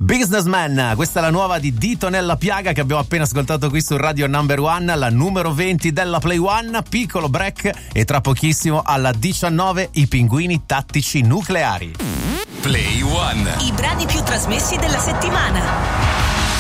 Businessman, questa è la nuova di Dito nella piaga che abbiamo appena ascoltato qui su Radio Number One, la numero 20 della Play One. Piccolo break e tra pochissimo alla 19 i pinguini tattici nucleari. Play One. I brani più trasmessi della settimana.